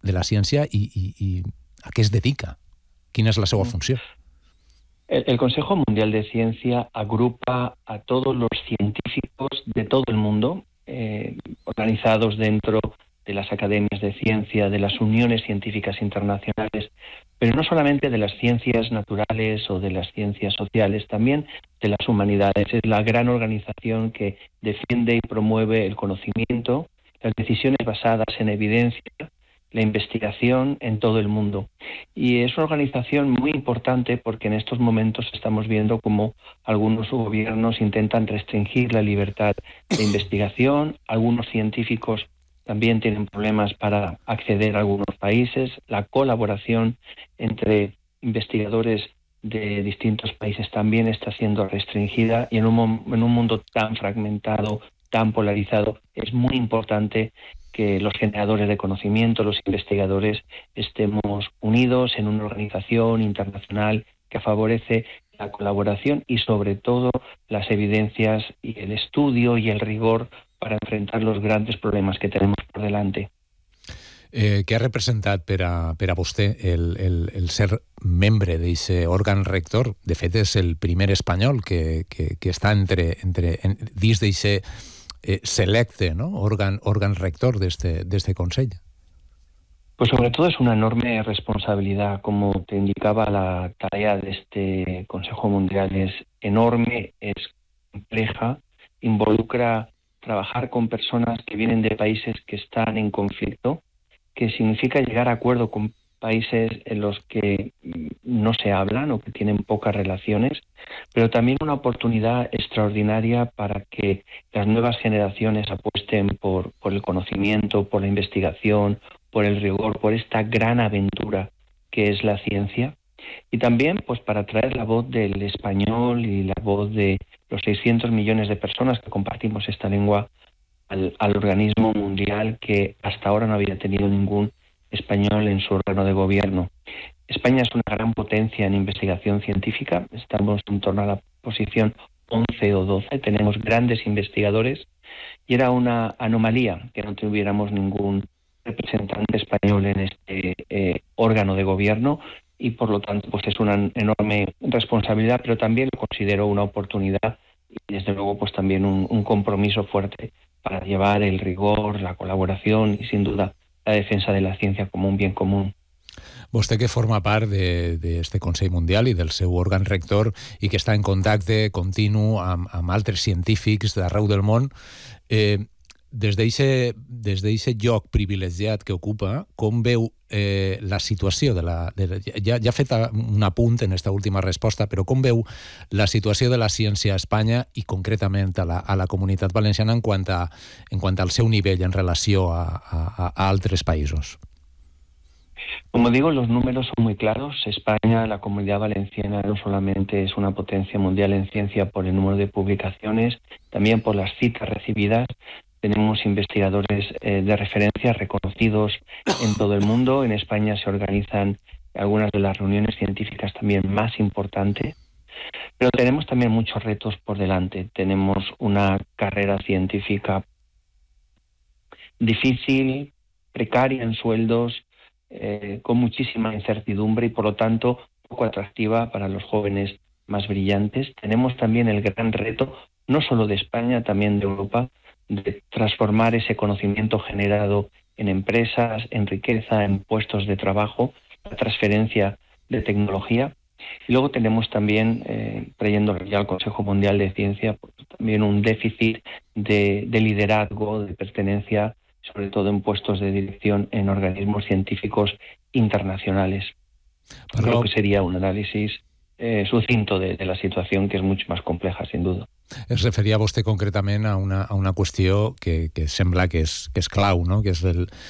de la ciència i a què es dedica? Quina és la seva funció? El Consejo Mundial de Ciencia agrupa a todos los científicos de todo el mundo, organizados dentro de las academias de ciencia, de las uniones científicas internacionales, pero no solamente de las ciencias naturales o de las ciencias sociales, también de las humanidades. Es la gran organización que defiende y promueve el conocimiento, las decisiones basadas en evidencia, la investigación en todo el mundo. Y es una organización muy importante porque en estos momentos estamos viendo cómo algunos gobiernos intentan restringir la libertad de investigación, algunos científicos también tienen problemas para acceder a algunos países, la colaboración entre investigadores de distintos países también está siendo restringida y en un mundo tan fragmentado, tan polarizado, es muy importante que los generadores de conocimiento, los investigadores, estemos unidos en una organización internacional que favorece la colaboración y sobre todo las evidencias y el estudio y el rigor para enfrentar los grandes problemes que tenemos por delante. Què ha representat per a vostè el ser membre d'aquest òrgan rector? De fet, és el primer espanyol que està dins d'aquest selecte, ¿no? òrgan rector d'este Consell. Pues sobre todo es una enorme responsabilidad, como te indicaba, la tarea de este Consejo Mundial es enorme, es compleja, involucra trabajar con personas que vienen de países que están en conflicto, que significa llegar a acuerdo con países en los que no se hablan o que tienen pocas relaciones, pero también una oportunidad extraordinaria para que las nuevas generaciones apuesten por el conocimiento, por la investigación, por el rigor, por esta gran aventura que es la ciencia, y también pues para traer la voz del español y la voz de los 600 millones de personas que compartimos esta lengua al organismo mundial que hasta ahora no había tenido ningún español en su órgano de gobierno. España es una gran potencia en investigación científica, estamos en torno a la posición 11 o 12, tenemos grandes investigadores y era una anomalía que no tuviéramos ningún representante español en este órgano de gobierno y por lo tanto pues es una enorme responsabilidad, pero también lo considero una oportunidad y desde luego pues también un compromiso fuerte para llevar el rigor, la colaboración y sin duda la defensa de la ciencia como un bien común. Vostè que forma part d'aquest Consell Mundial i del seu òrgan rector i que està en contacte continu amb altres científics d'arreu del món, des d'aquest lloc privilegiat que ocupa, com veu la situació ja ha fet un apunt en aquesta última resposta, però com veu la situació de la ciència a Espanya i concretament a la comunitat valenciana en quant al seu nivell en relació a altres països? Como digo, los números son muy claros. España, la Comunidad Valenciana, no solamente es una potencia mundial en ciencia por el número de publicaciones, también por las citas recibidas. Tenemos investigadores de referencia reconocidos en todo el mundo. En España se organizan algunas de las reuniones científicas también más importantes. Pero tenemos también muchos retos por delante. Tenemos una carrera científica difícil, precaria en sueldos, con muchísima incertidumbre y por lo tanto poco atractiva para los jóvenes más brillantes. Tenemos también el gran reto, no solo de España, también de Europa, de transformar ese conocimiento generado en empresas, en riqueza, en puestos de trabajo, la transferencia de tecnología. Y luego tenemos también, trayendo ya al Consejo Mundial de Ciencia, pues, también un déficit de liderazgo, de pertenencia, sobre todo en puestos de dirección en organismos científicos internacionales. Creo que sería un análisis sucinto de la situación, que és mucho más compleja, sin duda. Es referia vostè concretament a una qüestió que sembla que és clau, no? Que és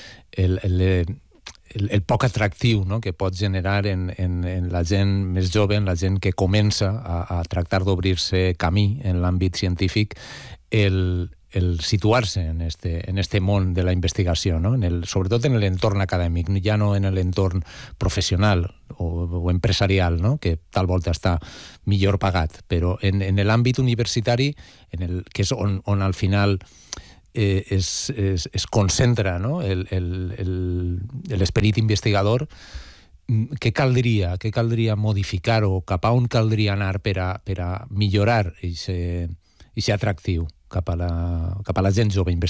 el poc atractiu, no? Que pot generar en la gent més jove, en la gent que comença a tractar d'obrir-se camí en l'àmbit científic, el situar-se en este món de la investigació, no? Sobretot en l'entorn acadèmic, ja no en l'entorn professional o empresarial, no? Que tal volta està millor pagat, però en l'àmbit universitari, que és on al final es concentra, no? l'esperit investigador. Què caldria modificar o cap a on caldria anar per a millorar aquest atractiu cap a la gent jove investigadora?